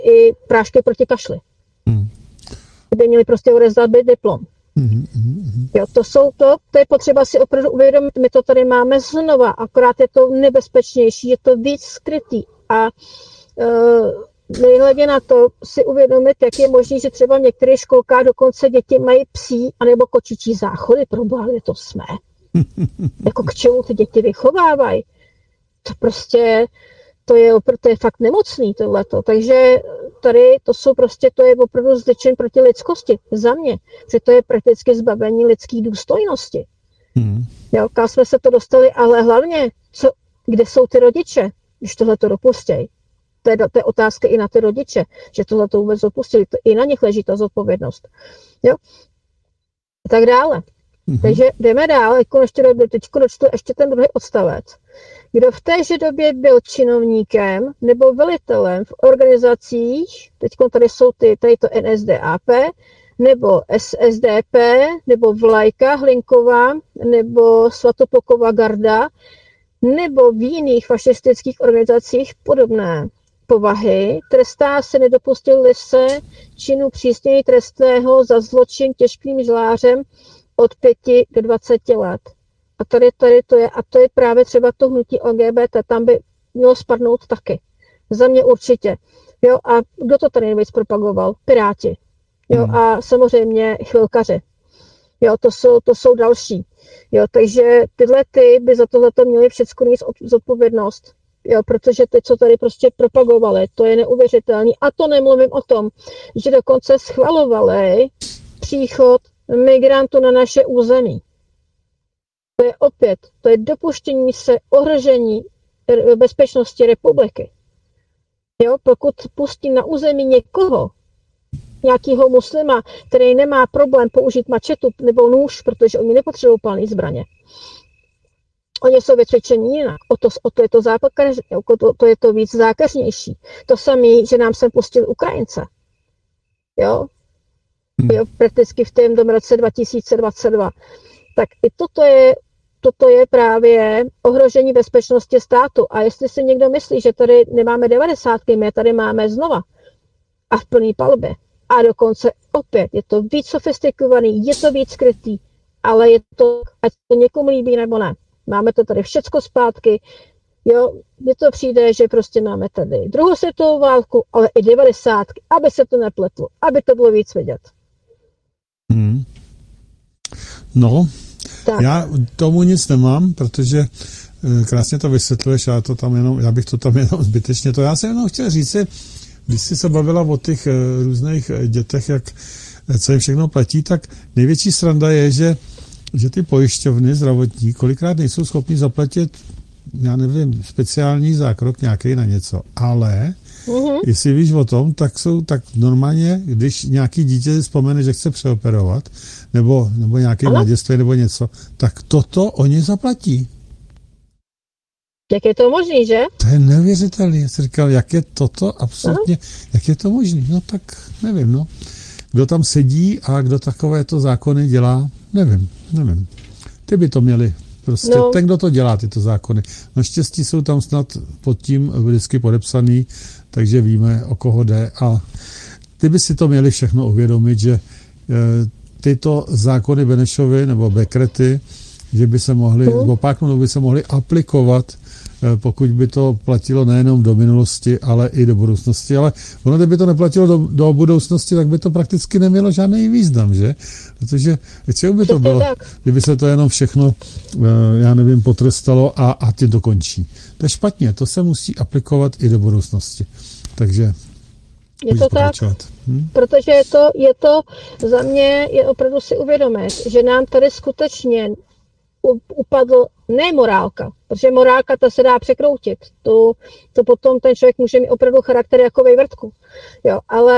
i prášky proti kašli. By měli prostě odevzdat diplom. Jo, to je potřeba si opravdu uvědomit, my to tady máme znova, akorát je to nebezpečnější, je to víc skrytý a nejhledě na to si uvědomit, jak je možné, že třeba v některých školkách dokonce děti mají psí anebo kočičí záchody, problémy, to jsme. Jako k čemu ty děti vychovávají? To prostě, to je fakt nemocný tohleto, takže tady to je opravdu zličen proti lidskosti, za mě, že to je prakticky zbavení lidské důstojnosti. Jo, kam jsme se to dostali, ale hlavně, kde jsou ty rodiče, když tohleto dopustějí. To je otázka i na ty rodiče, že tohleto vůbec dopustili, i na nich leží ta zodpovědnost. Jo? A tak dále. Takže jdeme dál, teď dočtu ještě ten druhý odstavec. Kdo v téže době byl činovníkem nebo velitelem v organizacích, teď tady jsou tady to NSDAP, nebo SSDP, nebo Vlajka Hlinková, nebo Svatopokova garda, nebo v jiných fašistických organizacích podobné povahy, trestá se, nedopustil se činu přísněji trestného za zločin těžkým žlářem od 5 do 20 let. A tady to je, a to je právě třeba to hnutí LGBT, tam by mělo spadnout taky. Za mě určitě. Jo, a kdo to tady nejvíc propagoval? Piráti. Jo, a samozřejmě chvilkaři. Jo, to jsou další. Jo, takže tyhle by za tohleto měli všechno nést zodpovědnost. Jo, protože ty, co tady prostě propagovali, to je neuvěřitelný. A to nemluvím o tom, že dokonce schvalovali příchod migrantů na naše území. To je dopuštění se ohrožení bezpečnosti republiky. Jo, pokud pustí na území někoho, nějakého muslima, který nemá problém použít mačetu nebo nůž, protože oni nepotřebují palné zbraně. Oni jsou vycvičení jinak. O to je to to je to víc zákeřnější. To samé, že nám sem pustil Ukrajince. Jo? Jo, prakticky v tom roce 2022. Tak i toto je právě ohrožení bezpečnosti státu. A jestli si někdo myslí, že tady nemáme 90, my tady máme znova a v plný palbě. A dokonce opět je to víc sofistikovaný, je to víc skrytý, ale je to, ať to někomu líbí nebo ne. Máme to tady všecko zpátky. Jo, mně to přijde, že prostě máme tady druhou světovou válku, ale i 90, aby se to nepletlo, aby to bylo víc vidět. No, tak. Já tomu nic nemám, protože krásně to vysvětluješ, já bych to tam jenom zbytečně to. Já jsem jenom chtěl říct si, když jsi se bavila o těch různých dětech, co jim všechno platí, tak největší sranda je, že ty pojišťovny zdravotní kolikrát nejsou schopni zaplatit, já nevím, speciální zákrok nějaký na něco, ale jestli víš o tom, tak normálně, když nějaký dítě si vzpomene, že chce přeoperovat, nebo nějaký mladěství nebo něco, tak toto oni zaplatí. Jak je to možný, že? To je neuvěřitelný. Já si říkal, jak je toto absolutně, jak je to možný? No tak nevím, no. Kdo tam sedí a kdo takovéto zákony dělá, nevím. Ty by to měli. Prostě ten, kdo to dělá, tyto zákony. Naštěstí jsou tam snad pod tím vždycky podepsaný, takže víme, o koho jde. A ty by si to měli všechno uvědomit, že tyto zákony Benešovy nebo Bekrety, že by se mohly, by se mohly aplikovat, pokud by to platilo nejenom do minulosti, ale i do budoucnosti. Ale ono, kdyby to neplatilo do budoucnosti, tak by to prakticky nemělo žádný význam, že? Protože čemu by to bylo, kdyby se to jenom všechno, já nevím, potrestalo a tím to končí. To je špatně, to se musí aplikovat i do budoucnosti. Takže je to tak, protože je to za mě je opravdu si uvědomit, že nám tady skutečně upadl ne morálka, protože morálka ta se dá překroutit. To potom ten člověk může mít opravdu charakter jako vejvrtku. Jo,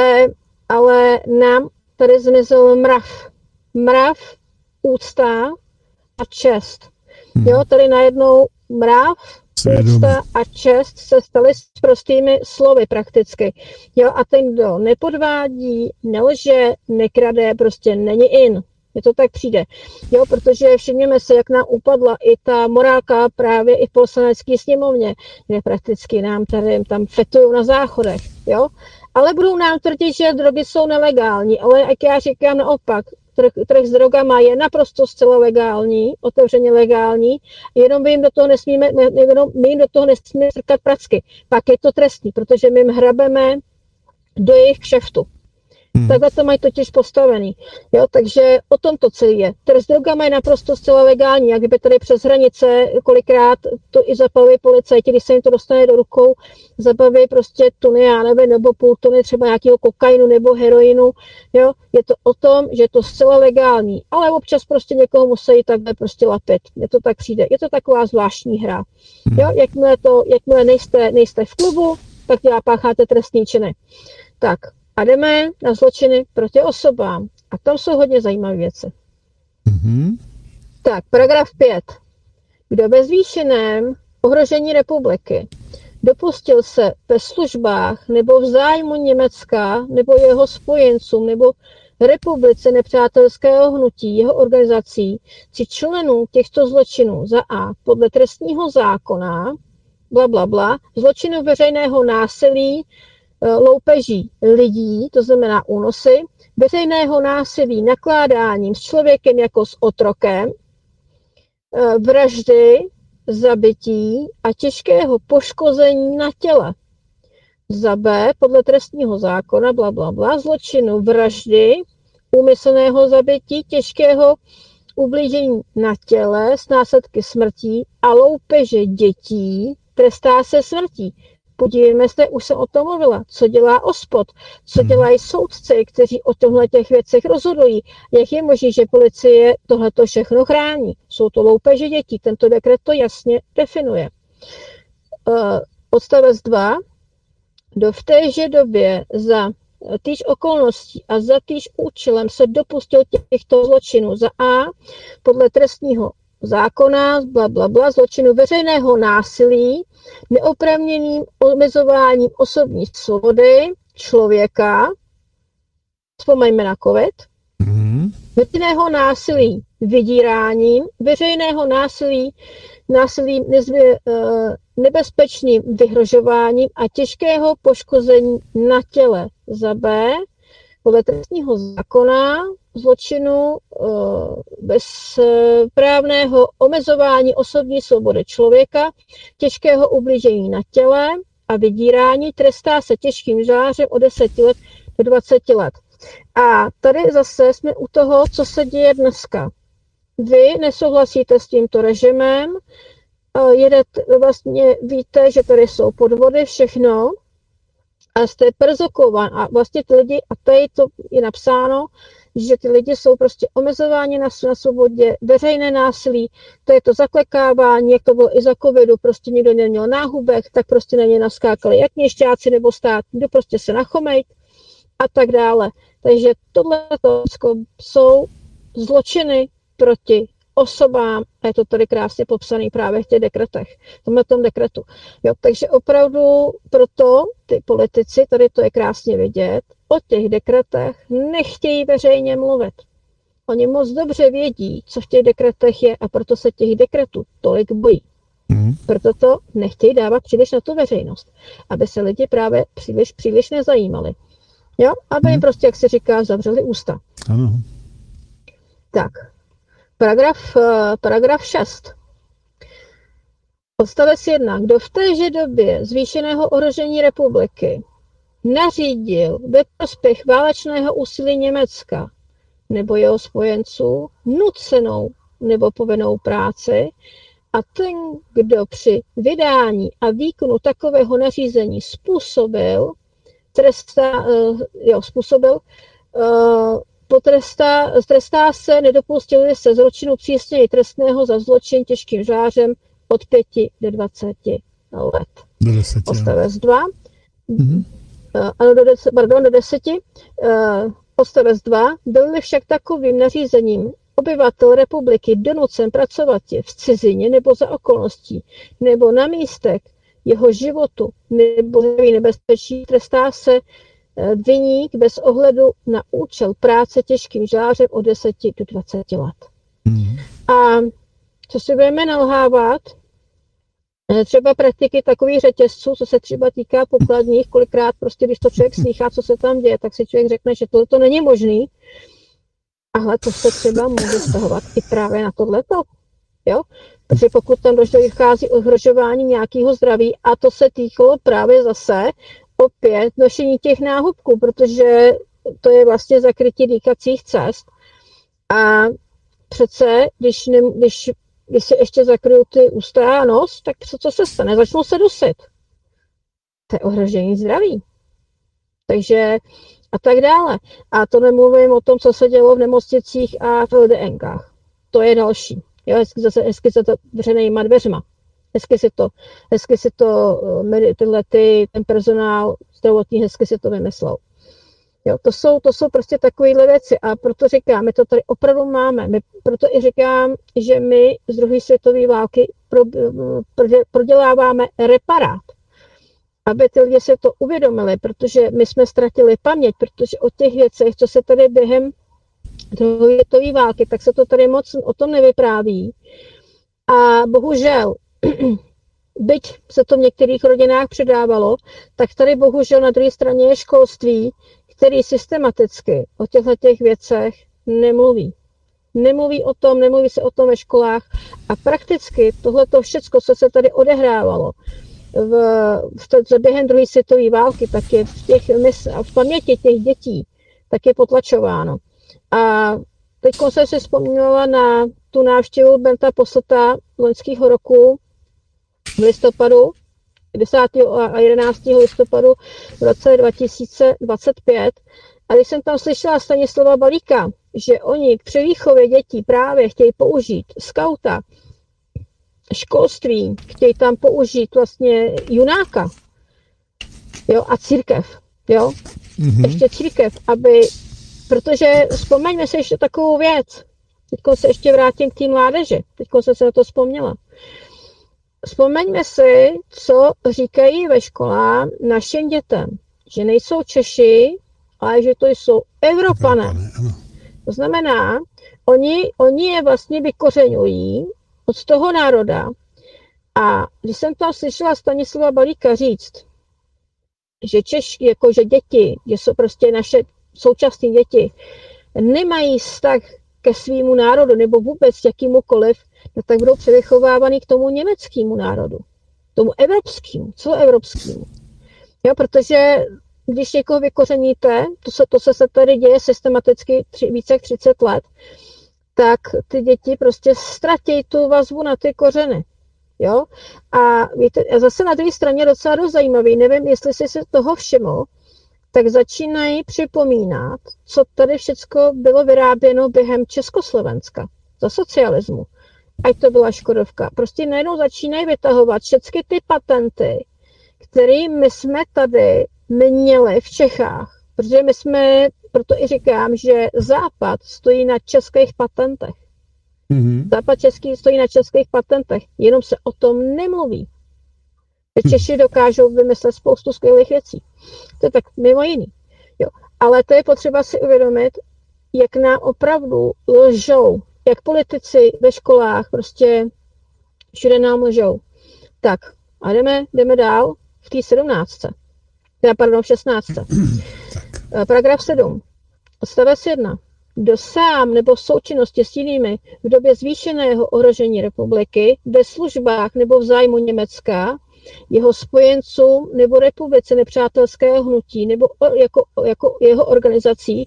ale nám tady zmizel mrav, úcta a čest. Jo, tady najednou mrav, úcta a čest se staly s prostými slovy prakticky. Jo, a ten, kdo nepodvádí, nelže, nekrade, prostě není in. Mně to tak přijde. Jo, protože všimněme se, jak nám upadla i ta morálka právě i v Poslanecké sněmovně, kde prakticky nám tady tam fetují na záchodech. Jo? Ale budou nám tvrdit, že drogy jsou nelegální, ale jak já říkám naopak, trh s drogama je naprosto zcela legální, otevřeně legální, jenom my jim do toho nesmíme strkat pracky. Pak je to trestný, protože my jim hrabeme do jejich kšeftu. Takhle to mají totiž postavený. Jo, takže o tom to celé je. Trh s drogama je naprosto zcela legální. Jak by tady přes hranice kolikrát to i zabaví policajti, když se jim to dostane do rukou, zabaví prostě tuny, já nevím, nebo půl tuny třeba nějakého kokainu nebo heroinu. Jo, je to o tom, že je to zcela legální, ale občas prostě někoho musí takhle prostě lapit. Je to tak přijde. Je to taková zvláštní hra. Jo, jakmile nejste v klubu, tak pácháte trestní činy. Tak. A jdeme na zločiny proti osobám. A tam jsou hodně zajímavé věci. Tak, paragraf 5. Kdo ve zvýšeném ohrožení republiky dopustil se ve službách nebo v zájmu Německa nebo jeho spojencům nebo republice nepřátelského hnutí, jeho organizací či členů těchto zločinů za A podle trestního zákona, blablabla, zločinu veřejného násilí, loupeží lidí, to znamená únosy, veřejného násilí nakládáním s člověkem jako s otrokem, vraždy, zabití a těžkého poškození na těle. Za B, podle trestního zákona, blablabla, zločinu vraždy, úmyslného zabití, těžkého ublížení na těle s následky smrtí a loupeže dětí trestá se smrtí. Podívejme se, už jsem o tom mluvila, co dělá OSPOD, co dělají soudci, kteří o tomhle těch věcech rozhodují. Jak je možné, že policie tohleto všechno chrání? Jsou to loupeže dětí, tento dekret to jasně definuje. Odstavec 2. Kdo v téže době za týž okolností a za týž účelem se dopustil těchto zločinů za A podle trestního zákona, blablabla, zločinu veřejného násilí, neoprávněným omezováním osobní svobody člověka, vzpomeňme na COVID, veřejného násilí vydíráním, veřejného násilí nebezpečným vyhrožováním a těžkého poškození na těle za B, podle trestního zákona, zločinu bezprávného omezování osobní svobody člověka, těžkého ublížení na těle a vydírání trestá se těžkým žářem od 10 let do 20 let. A tady zase jsme u toho, co se děje dneska. Vy nesouhlasíte s tímto režimem, vlastně víte, že tady jsou podvody, všechno, a jste persekován a vlastně ty lidi, a tady to je napsáno, že ty lidi jsou prostě omezováni na svobodě, veřejné násilí, to je to zaklekávání, jak to bylo i za covidu, prostě nikdo neměl náhubek, tak prostě na ně naskákali jak měšťáci nebo stát, kdo prostě se nachomejt a tak dále. Takže tohle jsou zločiny proti osobám, a je to tady krásně popsané právě v těch dekretech, v tom dekretu. Jo, takže opravdu proto ty politici, tady to je krásně vidět, o těch dekretech nechtějí veřejně mluvit. Oni moc dobře vědí, co v těch dekretech je a proto se těch dekretů tolik bojí. Proto to nechtějí dávat příliš na tu veřejnost, aby se lidi právě příliš nezajímali. Jo, aby jim prostě, jak se říká, zavřeli ústa. Ano. Tak. Paragraf 6. Odstavec 1. Kdo v téže době zvýšeného ohrožení republiky nařídil ve prospěch válečného úsilí Německa nebo jeho spojenců nucenou nebo povinnou práci a ten, kdo při vydání a výkonu takového nařízení trestá se, nedopustil se zločinu přísněji trestného za zločin těžkým žářem od 5 do 20 let. Do 10. Odstavec 2. Ano, do 10. Odstavec 2. Byl-li však takovým nařízením obyvatel republiky donucen pracovat v cizině nebo za okolností, nebo na místech jeho životu nebo nebezpečí, trestá se viník bez ohledu na účel práce těžkým žářem od 10 do 20 let. A co si budeme nalhávat, Třeba praktiky takových řetězců, co se třeba týká pokladních, kolikrát prostě, když to člověk slýchá, co se tam děje, tak si člověk řekne, že tohle to není možný. Ale to se třeba může vztahovat i právě na tohleto. Jo? Protože pokud tam dochází ohrožování nějakého zdraví, a to se týkalo právě zase opět nošení těch náhubků, protože to je vlastně zakrytí dýchacích cest. A přece, když si ještě zakryju ty ústa a nos, tak co se stane? Začnou se dusit. To je ohrožení zdraví. Takže a tak dále. A to nemluvím o tom, co se dělo v nemocnicích a v LDNkách. To je další. Jo, hezky se to vřenýma dveřma. Hezky si to ten personál zdravotní hezky si to vymyslel. Jo, to jsou prostě takovéhle věci a proto říkám, my to tady opravdu máme. Proto i říkám, že my z druhé světové války proděláváme reparát. Aby ty lidi se to uvědomili, protože my jsme ztratili paměť, protože o těch věcech, co se tady během druhé světové války, tak se to tady moc o tom nevypráví. A bohužel, byť se to v některých rodinách předávalo, tak tady bohužel na druhé straně je školství, který systematicky o těchto věcech nemluví. Nemluví se o tom ve školách a prakticky tohleto všecko, co se tady odehrávalo během druhé světové války, tak je v paměti těch dětí, tak je potlačováno. A teď jsem si vzpomínala na tu návštěvu Benta Posselta loňského roku v listopadu, 10. a 11. listopadu v roce 2025. A když jsem tam slyšela Stanislava Balíka, že oni k převýchově dětí právě chtějí použít skauta, školství, chtějí tam použít vlastně junáka, jo, a církev, jo, ještě církev, protože vzpomeňme si ještě takovou věc, teď se ještě vrátím k té mládeži, teď jsem se na to vzpomněla. Vzpomeňme si, co říkají ve školách našim dětem, že nejsou Češi, ale že to jsou Evropané. To znamená, oni je vlastně vykořeňují od toho národa. A když jsem tam slyšela Stanislava Balíka říct, že Češky, jakože děti, že jsou prostě naše současné děti, nemají vztah ke svýmu národu nebo vůbec jakýmukoliv, no tak budou převychovávaný k tomu německému národu, tomu evropskému, celoevropskému. Jo, protože když někoho vykořeníte, to se tady děje systematicky více jak 30 let, tak ty děti prostě ztratí tu vazbu na ty kořeny. Jo? A víte, zase na druhé straně docela dost zajímavý, nevím, jestli jsi se toho všiml, tak začínají připomínat, co tady všecko bylo vyráběno během Československa, za socialismu. Ať to byla Škodovka. Prostě najednou začínají vytahovat všechny ty patenty, které my jsme tady měli v Čechách. Protože proto i říkám, že Západ stojí na českých patentech. Západ český stojí na českých patentech, jenom se o tom nemluví. Češi dokážou vymyslet spoustu skvělých věcí. To je tak mimo jiný. Jo. Ale to je potřeba si uvědomit, jak nám opravdu lžou, jak politici ve školách, prostě všude nám lžou. Tak a jdeme dál v té 16. Paragraf 7. Odstavec 1. Kdo sám nebo v součinnosti s jinými v době zvýšeného ohrožení republiky, ve službách nebo v zájmu Německa, jeho spojenců nebo republice nepřátelského hnutí nebo jako jeho organizací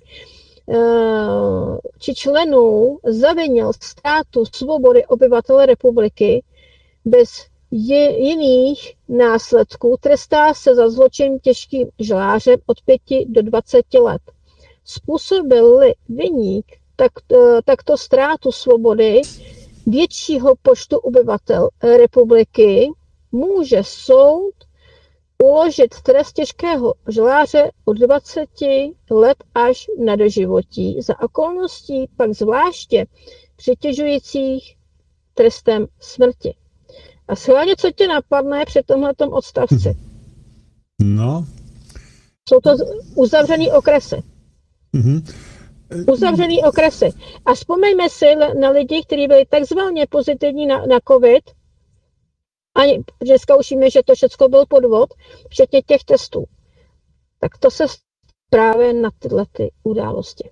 či členů zavinil ztrátu svobody obyvatele republiky bez jiných následků, trestá se za zločin těžkým žalářem od 5 do 20 let. Způsobil-li viník takto ztrátu svobody většího počtu obyvatel republiky, může soud uložit trest těžkého žaláře od 20 let až na doživotí, za okolností pak zvláště přitěžujících trestem smrti. A schválně, co tě napadne při tomhletom odstavci? No. Jsou to uzavřený okresy. Uzavřený okresy. A vzpomeňme si na lidi, kteří byli takzvaně pozitivní na COVID Ani dneska už víme, že to všechno byl podvod, včetně těch testů. Tak to se právě na tyhle ty události.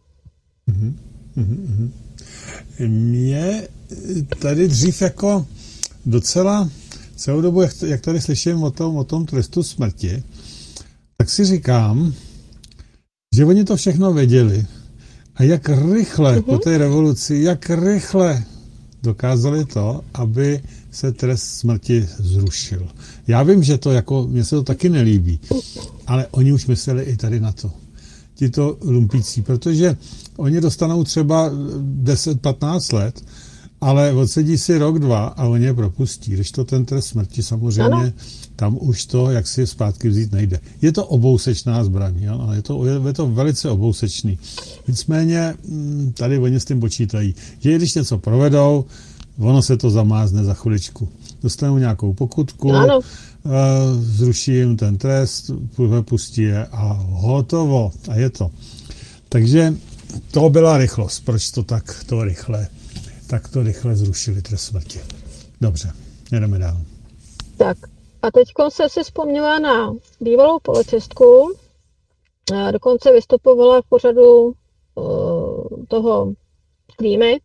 Mě tady dřív jako docela celou dobu, jak tady slyším o tom trestu smrti, tak si říkám, že oni to všechno věděli. A jak rychle po té revoluci, jak rychle dokázali to, aby se trest smrti zrušil. Já vím, že to jako, mně se to taky nelíbí, ale oni už mysleli i tady na to. Tito lumpící, protože oni dostanou třeba 10-15 let, ale odsedí si rok, 2 a oni je propustí. Když to ten trest smrti samozřejmě, tam už to, jak si zpátky vzít nejde. Je to obousečná zbraň, ano? Je to velice obousečný. Nicméně tady oni s tím počítají, že když něco provedou, ono se to zamázne za chviličku. Dostanou nějakou pokutku, zruší jim ten trest, pustí je a hotovo. A je to. Takže to byla rychlost. Proč to takto rychle zrušili trest smrti. Dobře, jdeme dál. Tak a teď se si vzpomněla na bývalou policistku, dokonce vystupovala v pořadu toho Klímy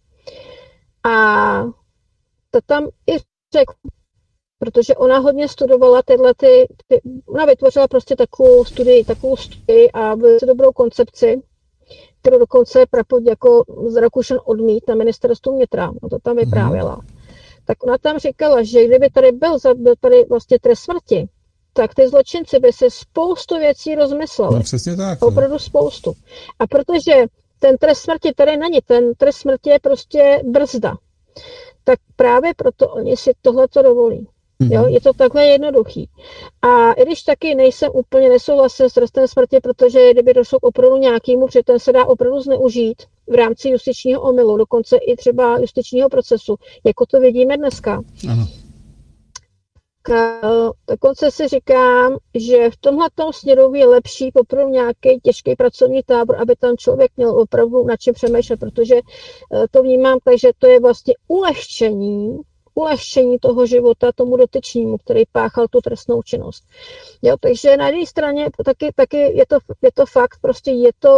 a to tam i řekl, protože ona hodně studovala ona vytvořila prostě takovou studii a velice dobrou koncepci, kterou dokonce Prapod jako z Rakušan odmít na ministerstvu vnitra, no to tam vyprávěla. Tak ona tam říkala, že kdyby tady byl tady vlastně trest smrti, tak ty zločinci by se spoustu věcí rozmysleli. No přesně tak. Opravdu spoustu. A protože ten trest smrti tady není, ten trest smrti je prostě brzda, tak právě proto oni si tohleto dovolí. Jo, je to takhle jednoduchý. A i když taky nejsem úplně nesouhlasen s trestem smrti, protože kdyby došlo k opravdu nějakému, protože ten se dá opravdu zneužít v rámci justičního omylu, dokonce i třeba justičního procesu, jako to vidíme dneska. Ano. Dokonce si říkám, že v tomhletom směru je lepší opravdu nějaký těžký pracovní tábor, aby tam člověk měl opravdu nad čím přemýšlet, protože to vnímám tak, že to je vlastně ulehčení toho života tomu dotyčnímu, který páchal tu trestnou činnost. Jo, takže na jedné straně taky je to fakt, prostě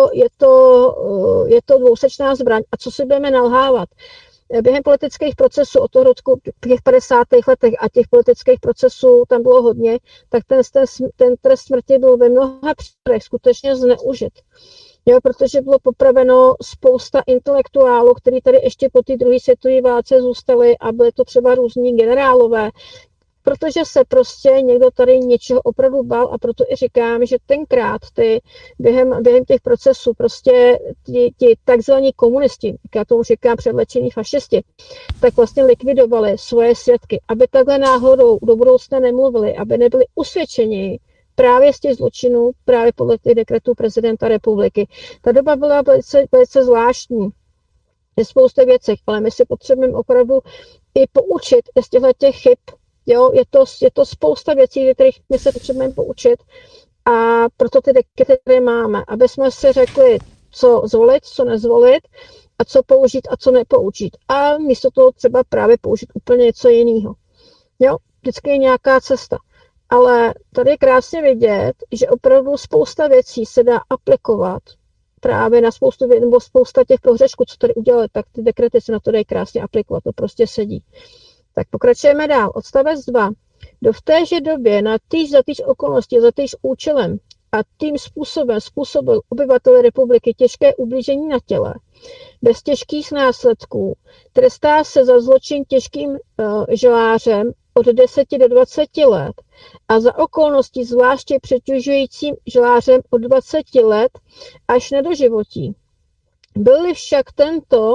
je to dvousečná zbraň. A co si budeme nalhávat? Během politických procesů od toho roku těch 50. letech a těch politických procesů tam bylo hodně, tak ten trest smrti byl ve mnoha případech skutečně zneužit. Jo, protože bylo popraveno spousta intelektuálů, kteří tady ještě po té druhé světové válce zůstali a byly to třeba různí generálové, protože se prostě někdo tady něčeho opravdu bál a proto i říkám, že tenkrát během těch procesů prostě ti takzvaní komunisti, já tomu říkám předlečení fašisti, tak vlastně likvidovali svoje svědky, aby takhle náhodou do budoucna nemluvili, aby nebyli usvědčeni právě z těch zločinů, právě podle těch dekretů prezidenta republiky. Ta doba byla velice zvláštní. Je spousta věcí, ale my si potřebujeme opravdu i poučit z těchto chyb. Jo, je to spousta věcí, kterých my se potřebujeme poučit a proto ty dekrety máme, aby jsme si řekli, co zvolit, co nezvolit a co použít a co nepoužít. A místo toho třeba právě použít úplně něco jiného. Jo, vždycky je nějaká cesta. Ale tady je krásně vidět, že opravdu spousta věcí se dá aplikovat právě na spousta těch prohřešků, co tady udělali, tak ty dekrety se na to dají krásně aplikovat, to prostě sedí. Tak pokračujeme dál. Odstavec 2. Kdo v téže době za týž okolností, za týž účelem a tím způsobem způsobil obyvateli republiky těžké ublížení na těle, bez těžkých následků, trestá se za zločin těžkým žalářem od 10 do 20 let a za okolností zvláště přetěžujícím žalářem od 20 let až na doživotí. Byl-li však tento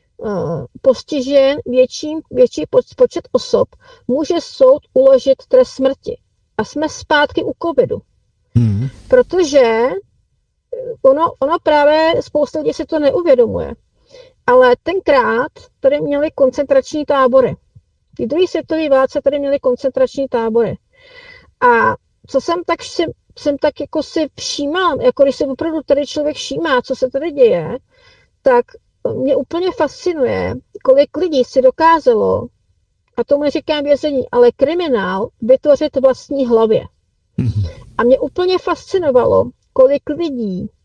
postižen větší počet osob, může soud uložit trest smrti. A jsme zpátky u covidu. Protože ono právě spousta lidí si to neuvědomuje. Ale tenkrát tady měli koncentrační tábory. V druhé světové válce tady měli koncentrační tábory. A co jsem tak jako si všímám, jako když se opravdu tady člověk všímá, co se tady děje, tak mě úplně fascinuje, kolik lidí si dokázalo a tomu říkám vězení, ale kriminál vytvořit vlastní hlavě. A mě úplně fascinovalo, kolik lidí